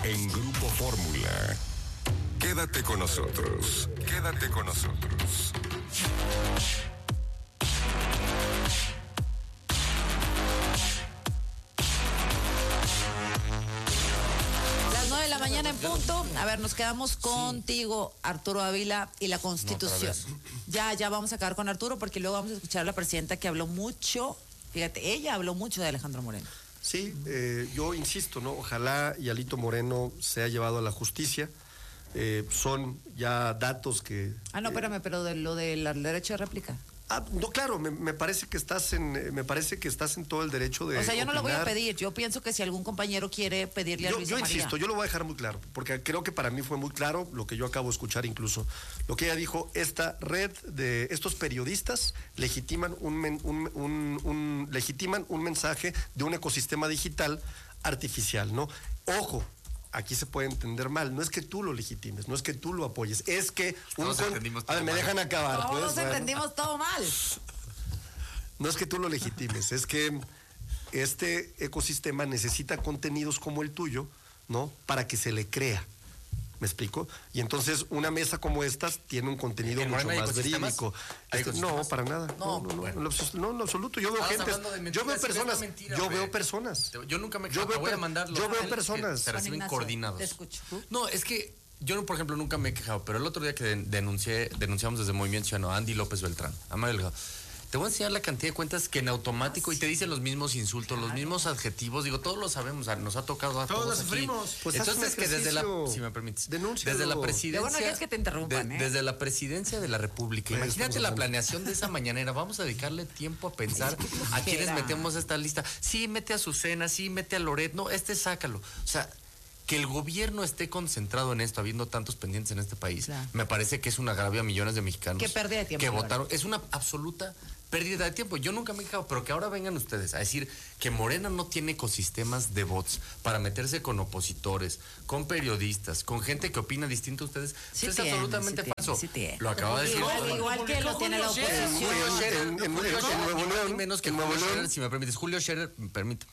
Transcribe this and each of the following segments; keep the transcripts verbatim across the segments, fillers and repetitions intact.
en Grupo Fórmula. Quédate con nosotros. Quédate con nosotros. De la mañana en punto. A ver, nos quedamos contigo, sí. Arturo Ávila, y la Constitución. No, ya, ya vamos a acabar con Arturo porque luego vamos a escuchar a la presidenta que habló mucho. Fíjate, ella habló mucho de Alejandro Moreno. Sí, eh, yo insisto, ¿no? Ojalá y Alito Moreno sea llevado a la justicia. Eh, son ya datos que... Ah, no, eh, espérame, pero de lo del derecho de réplica. Ah, no, claro, me, me parece que estás en, me parece que estás en todo el derecho de. O sea, yo no opinar. lo voy a pedir. Yo pienso que si algún compañero quiere pedirle a Yo, Luisa yo María. insisto, yo lo voy a dejar muy claro, porque creo que para mí fue muy claro lo que yo acabo de escuchar, incluso lo que ella dijo. Esta red de estos periodistas legitiman un, men, un, un, un legitiman un mensaje de un ecosistema digital artificial, ¿no? Ojo. Aquí se puede entender mal, no es que tú lo legitimes, no es que tú lo apoyes, es que un Todos entendimos todo a ver, me mal. dejan acabar. Todos pues, nos bueno. entendimos todo mal. No es que tú lo legitimes, es que este ecosistema necesita contenidos como el tuyo, ¿no? Para que se le crea. ¿Me explico? Y entonces una mesa como estas tiene un contenido ¿En mucho Morena hay más verídico. ¿Hay Este, no, para nada. No, no, no, bueno. en lo abs- no, en lo absoluto. Yo veo Estabas gente. hablando de Yo mentiras, veo y ves la personas. mentira, yo hombre. veo personas. Yo nunca me Yo yo veo voy a per- mandar los yo veo mails personas. que se reciben Ignacio, coordinados. te escucho. No, es que yo, por ejemplo, nunca me he quejado, pero el otro día que denuncié, denunciamos desde Movimiento Ciudadano a Andy López Beltrán, a Mario Delgado. Te voy a enseñar la cantidad de cuentas que en automático y te dicen los mismos insultos, claro. Los mismos adjetivos. Digo, todos lo sabemos, nos ha tocado a todos. Todos aquí. sufrimos. Pues entonces que desde la, si me permites, denúncialo. desde la presidencia, Luego no quieres que te interrumpan, de, ¿eh? desde la presidencia de la República. Pues, Imagínate la planeación de esa mañanera. Vamos a dedicarle tiempo a pensar a quienes metemos esta lista. Sí, mete a Azucena, sí, mete a Loret. No, este sácalo. O sea, que el gobierno esté concentrado en esto, habiendo tantos pendientes en este país, claro. Me parece que es un agravio a millones de mexicanos. Qué pérdida de tiempo. Que votaron. Es una absoluta pérdida de tiempo. Yo nunca me he quejado, pero que ahora vengan ustedes a decir que Morena no tiene ecosistemas de bots para meterse con opositores, con periodistas, con gente que opina distinto a ustedes. Sí es tiene, absolutamente sí falso. tiene, sí Lo acaba de decir. Igual, igual que lo tiene la oposición. Julio Scherer, En- en- Julio en Scherer, Nuevo ni más León, ni menos que en Julio Nuevo León. Scherer, si me permites. Julio Scherer, permíteme,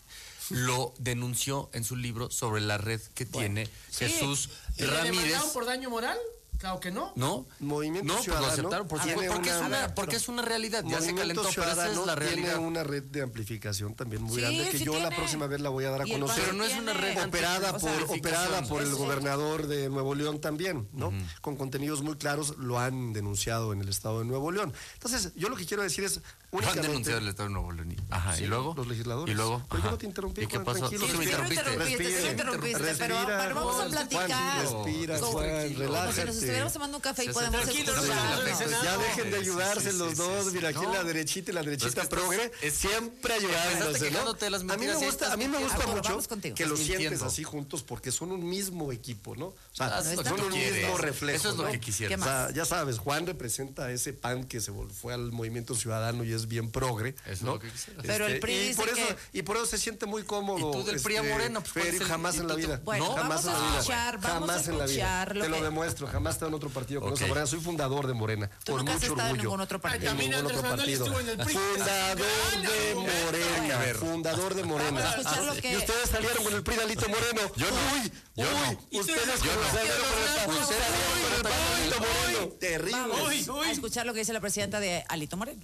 lo denunció en su libro sobre la red que Bueno, tiene sí. Jesús ¿Y le Ramírez. demandaron por daño moral? Claro que no. ¿No? Movimiento no, pues lo Ciudadano aceptaron por tiene porque, una- es una, porque es una realidad. Ya se Movimiento calentó, pero esa es Ciudadano la tiene realidad. una red de amplificación también muy Sí, grande que sí yo tiene. la próxima vez la voy a dar a Y el conocer. Pero no es una red operada o por sea, operada por el es- gobernador de Nuevo León también, ¿no? Uh-huh. Con contenidos muy claros, lo han denunciado en el estado de Nuevo León. Entonces, yo lo que quiero decir es Lo han únicamente denunciado el estado de Nuevo León. Ajá, Sí, y luego los legisladores. Y luego, Pero yo ajá. no te interrumpí, ¿Y qué Juan, pasó? tranquilo. Sí, me Sí, sí, interrumpiste. interrumpiste, sí, Respira, interrumpiste, respira, pero, pero vamos a Juan, platicar. respira, como, Juan, como si relájate. nos estuviéramos tomando un café y Sí, podemos tranquilo, escuchar. no, no, ¿no? no, no, Ya no. dejen de Sí, ayudarse sí, los sí, dos, sí, mira, sí. aquí No. la derechita y la derechita Pero es que progre, estás- es- siempre empezaste ayudándose, ¿no? quejándote de las A mí me mentiras y gusta, estás a mí me gusta mintiendo. mucho Vamos contigo. que los Estás sientes mintiendo. así juntos porque son un mismo equipo, ¿no? O sea, Ah, eso es lo son que un quieres. mismo reflejo. Eso es lo ¿no? que quisieras. ¿Qué O sea, más? ya sabes, Juan representa ese pan que se vol- fue al Movimiento Ciudadano y es bien progre, Eso es ¿no? lo que quisieras. Pero el P R I y dice por eso que- y por eso se siente muy cómodo. Y tú del P R I a Morena, pues, ¿cuál Fer, es el- jamás y en tú la te- vida. Bueno, jamás vamos en la a vida. escuchar, vamos jamás a en la escuchar vida. lo Te lo que- demuestro, jamás he estado en otro partido con Ok. esa Morena. Soy fundador de Morena, Tú con nunca has mucho estado en orgullo. ningún otro partido. En También ningún Andrés otro Manuel partido. estuvo en el P R I. Fundador de Morena, A ver. fundador de Morena. Vamos a escuchar lo que- Y ustedes salieron con el P R I de Alito Moreno. Yo no. Uy, Yo uy, no. ustedes Yo no. salieron con el Ustedes ustedes salieron con el P R I de Alito Moreno. Terrible. Vamos Uy, uy. a escuchar lo que dice la presidenta de Alito Moreno.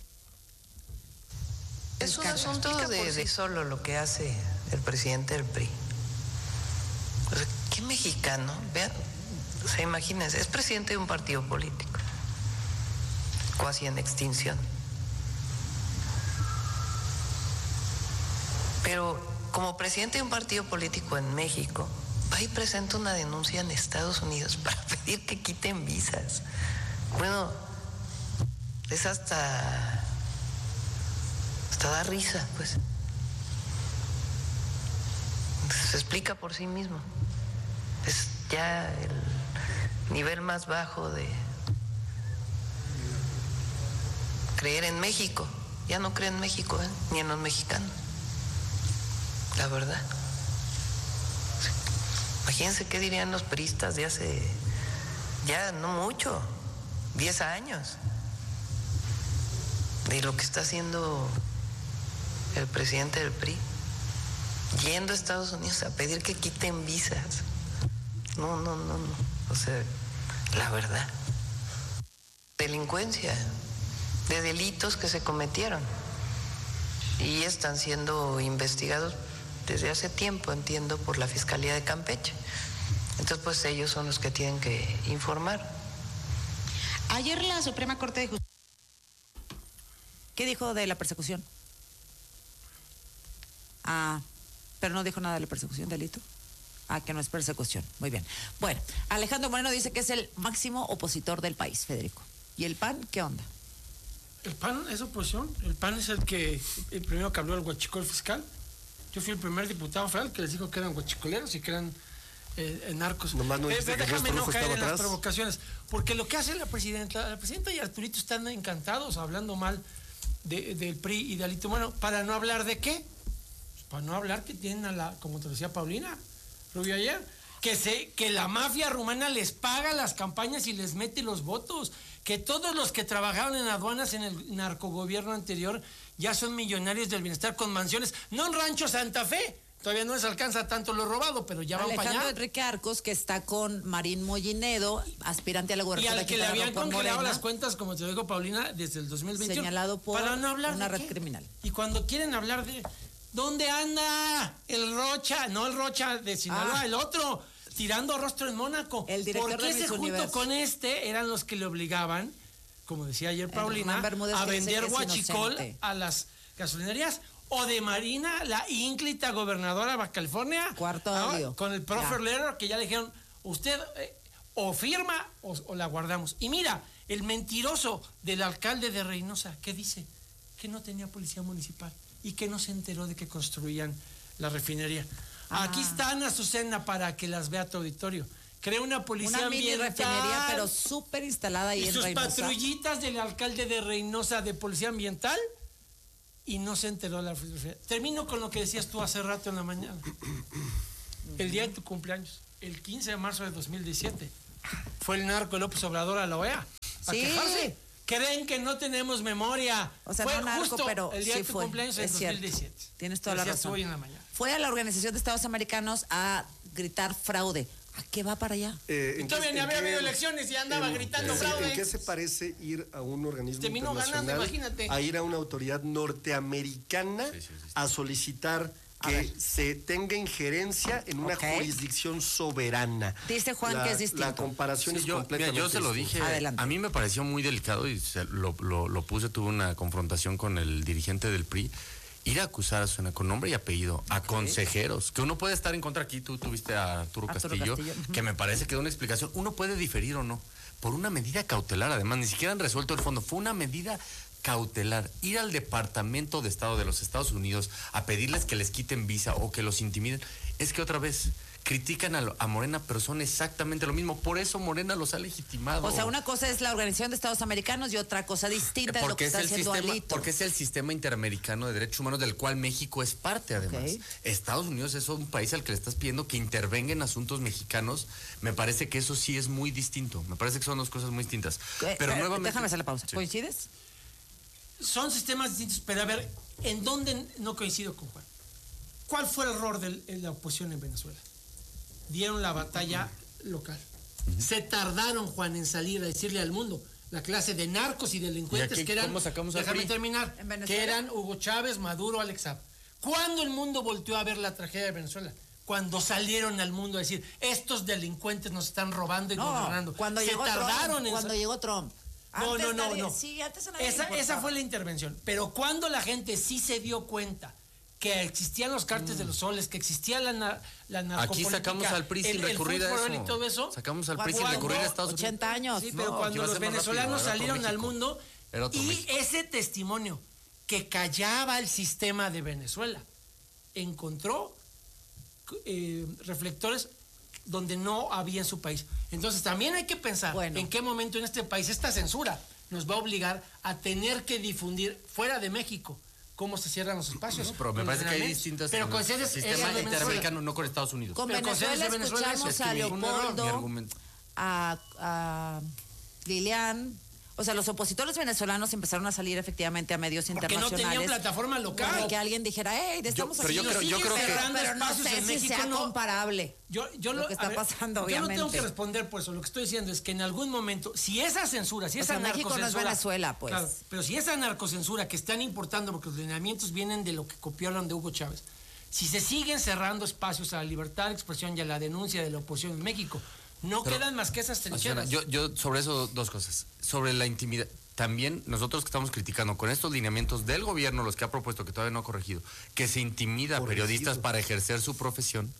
Es un asunto de, de solo lo que hace el presidente del P R I. O sea, ¿qué mexicano? Vean, o sea, imagínense, es presidente de un partido político, casi en extinción. Pero como presidente de un partido político en México, va y presenta una denuncia en Estados Unidos para pedir que quiten visas. Bueno, es hasta... hasta da risa, pues. Se explica por sí mismo. Es ya el nivel más bajo de creer en México. Ya no cree en México, ¿eh? Ni en los mexicanos. La verdad. Imagínense qué dirían los priistas de hace, ya no mucho, diez años, de lo que está haciendo el presidente del P R I, yendo a Estados Unidos a pedir que quiten visas. No, no, no, no. O sea, la verdad. Delincuencia, de delitos que se cometieron. Y están siendo investigados desde hace tiempo, entiendo, por la Fiscalía de Campeche. Entonces, pues ellos son los que tienen que informar. Ayer la Suprema Corte de Justicia... ¿Qué dijo de la persecución? Ah, pero no dijo nada de la persecución, delito. Ah, que no es persecución. Muy bien. Bueno, Alejandro Moreno dice que es el máximo opositor del país, Federico. ¿Y el P A N qué onda? El P A N es oposición. El P A N es el que, el primero que habló del huachicol fiscal. Yo fui el primer diputado federal que les dijo que eran huachicoleros y que eran eh, narcos. Nomás no eh, dijiste que déjame no Rufo caer estaba en atrás. las provocaciones. Porque lo que hace la presidenta, la presidenta y Arturito están encantados hablando mal de, del P R I y de Alito. Bueno, ¿para no hablar de qué? Pues para no hablar que tienen a la, como te decía Paulina Rubio ayer, que, se, que la mafia rumana les paga las campañas y les mete los votos, que todos los que trabajaron en aduanas en el narcogobierno anterior ya son millonarios del bienestar con mansiones, no en Rancho Santa Fe, todavía no les alcanza tanto lo robado, pero ya van para Alejandro allá. Enrique Arcos, que está con Marín Mollinedo, aspirante a la Y gubernatura al que le habían por congelado Morena, las cuentas, como te dijo Paulina, desde el dos mil veintiuno. señalado por para no hablar una de red qué. criminal. Y cuando quieren hablar de... ¿Dónde anda el Rocha? No el Rocha de Sinaloa, Ah. el otro, tirando rostro en Mónaco. El director ¿Por qué de ese Miss junto Universo? con este eran los que le obligaban, como decía ayer Paulina, Hernán Bermúdez, a que dice vender que es huachicol inocente. a las gasolinerías? O de Marina, la ínclita gobernadora de Baja California. Cuarto ah, audio. Con el profe Ya. Lerner, que ya le dijeron, usted eh, o firma o, o la guardamos. Y mira, el mentiroso del alcalde de Reynosa, ¿qué dice? Que no tenía policía municipal y que no se enteró de que construían la refinería. Ah. Aquí están, Azucena, para que las vea tu auditorio. Crea una policía Una mini ambiental. refinería, pero súper instalada ahí y en sus Reynosa. patrullitas del alcalde de Reynosa de policía ambiental y no se enteró de la refinería. Termino con lo que decías tú hace rato en la mañana. El día de tu cumpleaños, el quince de marzo de dos mil diecisiete, fue el narco López Obrador a la O E A a Sí. quejarse. Creen que no tenemos memoria. O sea, fue no narco, justo pero el día sí de tu fue. cumpleaños en Es cierto. dos mil diecisiete. Tienes toda la Decías tú razón. hoy en la mañana. Fue a la Organización de Estados Americanos a gritar fraude. ¿A qué va para allá? Eh, Y ¿en todavía qué- ni en había qué- habido elecciones y andaba en- gritando sí, fraude. ¿En qué se parece ir a un organismo Terminó ganando, internacional imagínate. a ir a una autoridad norteamericana Sí, sí, sí, sí. a solicitar A que ver. se tenga injerencia en una Ok. jurisdicción soberana? Dice Juan La- que es distinto. La comparación Sí, es yo, mira, completamente yo se lo distinta. dije, Adelante. a mí me pareció muy delicado y se- lo, lo, lo puse, tuve una confrontación con el dirigente del P R I, ir a acusar a Susana con nombre y apellido, a consejeros, que uno puede estar en contra aquí, tú tuviste a Arturo, Arturo Castillo, Castillo, ujú. que me parece que da una explicación, uno puede diferir o no, por una medida cautelar, además, ni siquiera han resuelto el fondo, fue una medida cautelar, ir al Departamento de Estado de los Estados Unidos a pedirles que les quiten visa o que los intimiden, es que otra vez critican a, lo- a Morena, pero son exactamente lo mismo, por eso Morena los ha legitimado. O sea, una cosa es la Organización de Estados Americanos y otra cosa distinta es lo que porque es está el haciendo sistema, Alito. porque es el sistema interamericano de derechos humanos del cual México es parte, además. Ok. Estados Unidos es un país al que le estás pidiendo que intervenga en asuntos mexicanos. Me parece que eso sí es muy distinto. Me parece que son dos cosas muy distintas. Eh, Pero eh, nuevamente. Déjame hacer la pausa. Sí. ¿Coincides? Son sistemas distintos, pero a ver, ¿en dónde no coincido con Juan? ¿Cuál fue el error de la oposición en Venezuela? Dieron la batalla local. Se tardaron, Juan, en salir a decirle al mundo la clase de narcos y delincuentes ¿Y aquí que eran. cómo sacamos al déjame P R I? terminar. ¿En Venezuela? Que eran Hugo Chávez, Maduro, Alex Saab. ¿Cuándo el mundo volteó a ver la tragedia de Venezuela? Cuando salieron al mundo a decir, estos delincuentes nos están robando y No, gobernando. cuando Se llegó tardaron Trump. en Cuando sa- llegó Trump. No, Antes no, no, nadie- no. Sí, antes a nadie le Esa, esa importaba. fue la intervención. Pero cuando la gente sí se dio cuenta que existían los cárteles de los soles, que existía la, na- la Aquí narcopolítica, sacamos al P R I sin el- el recurrir a fútbol eso. y todo eso. Sacamos al P R I sin Cuando- recurrir a Estados Unidos. ochenta años. Sí, pero No, cuando iba a los ser más venezolanos rápido, era otro salieron al México. mundo Era otro y México. ese testimonio que callaba el sistema de Venezuela encontró eh, reflectores donde no había en su país. Entonces también hay que pensar Bueno. en qué momento en este país esta censura nos va a obligar a tener que difundir fuera de México cómo se cierran los espacios. No, pero me con parece que hay ordenamientos. distintas. Pero con sedes sistema es de Venezuela. interamericano, no con Estados Unidos. Con Pero con Venezuela sedes de Venezuela escuchamos es que a ningún error, Leopoldo, mi argumento. a, a Lilian, O sea, los opositores venezolanos empezaron a salir efectivamente a medios Porque no internacionales. tenían plataforma local. Para que alguien dijera, hey, estamos pero aquí. yo creo- yo Siguen creo que- cerrando Pero no espacios sé en si México, sea no co- comparable. Yo, yo Lo que está a ver, pasando, Yo obviamente. no tengo que responder por eso. Lo que estoy diciendo es que en algún momento, si esa censura, si O esa sea, México no es narcocensura. Venezuela, pues. Claro, pero si esa narcocensura que están importando, porque los lineamientos vienen de lo que copiaron de Hugo Chávez, si se siguen cerrando espacios a la libertad de expresión y a la denuncia de la oposición en México, no Pero, quedan más que esas Azucena, trincheras. yo, yo sobre eso dos cosas. Sobre la intimidad. También nosotros que estamos criticando con estos lineamientos del gobierno, los que ha propuesto, que todavía no ha corregido, que se intimida a Corregido. periodistas para ejercer su profesión.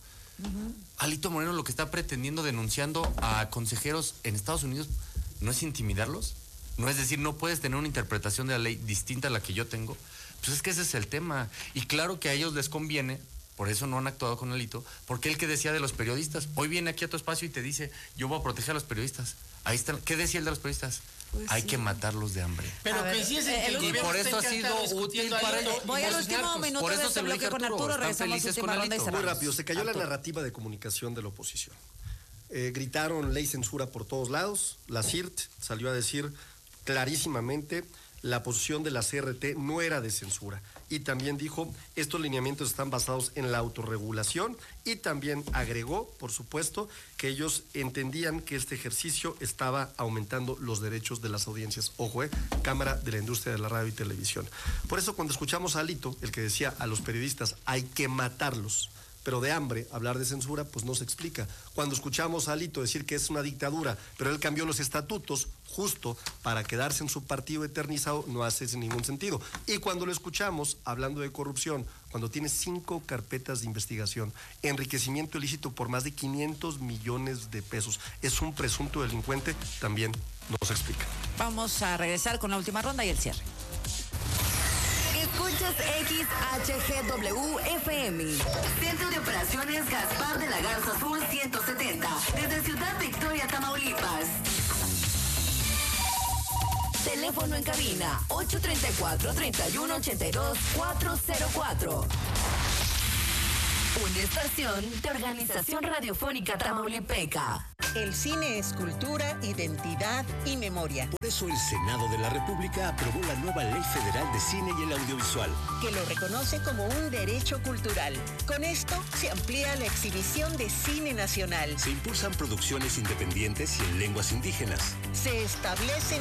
Alito Moreno lo que está pretendiendo, denunciando a consejeros en Estados Unidos, ¿no es intimidarlos? No es decir, no puedes tener una interpretación de la ley distinta a la que yo tengo. Pues es que ese es el tema. Y claro que a ellos les conviene, por eso no han actuado con Alito, porque él que decía de los periodistas, hoy viene aquí a tu espacio y te dice, yo voy a proteger a los periodistas. Ahí está. ¿Qué decía el de los periodistas? Pues Hay sí. que matarlos de hambre. Pero A ver, que sí es el eh, que el el último- gobierno Y por está eso ha sido encantado útil discutiendo a para Alito ellos. y Voy los al último narcos. minuto Por de eso este se lo bloque dije con a Arturo, Arturo. están Regresamos a felices última con ronda y Alito. Muy cerramos. rápido, se cayó la Arturo. narrativa de comunicación de la oposición. Eh, gritaron ley censura por todos lados. La C I R T salió a decir clarísimamente la posición de la C R T no era de censura. Y también dijo, estos lineamientos están basados en la autorregulación, y también agregó, por supuesto, que ellos entendían que este ejercicio estaba aumentando los derechos de las audiencias. Ojo, eh, Cámara de la Industria de la Radio y Televisión. Por eso cuando escuchamos a Alito, el que decía a los periodistas hay que matarlos, pero de hambre, hablar de censura, pues no se explica. Cuando escuchamos a Alito decir que es una dictadura, pero él cambió los estatutos justo para quedarse en su partido eternizado, no hace ningún sentido. Y cuando lo escuchamos hablando de corrupción, cuando tiene cinco carpetas de investigación, enriquecimiento ilícito por más de quinientos millones de pesos, es un presunto delincuente, también no se explica. Vamos a regresar con la última ronda y el cierre. Escuchas X H G W F M. Centro de Operaciones Gaspar de la Garza Sur ciento setenta. Desde Ciudad Victoria, Tamaulipas. Teléfono en cabina ocho tres cuatro, tres uno ocho dos, cuatro cero cuatro. Una estación de Organización Radiofónica Tamaulipeca. El cine es cultura, identidad y memoria. Por eso el Senado de la República aprobó la nueva Ley Federal de Cine y el Audiovisual, Que lo reconoce como un derecho cultural. Con esto se amplía la exhibición de cine nacional. se impulsan producciones independientes y en lenguas indígenas. Se establecen